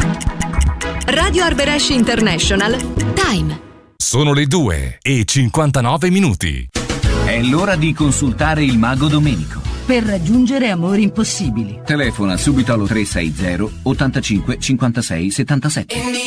Radio Arbëresh International Time. Sono le 2:59. È l'ora di consultare il mago Domenico. Per raggiungere amori impossibili. Telefona subito allo 360 85 56 77.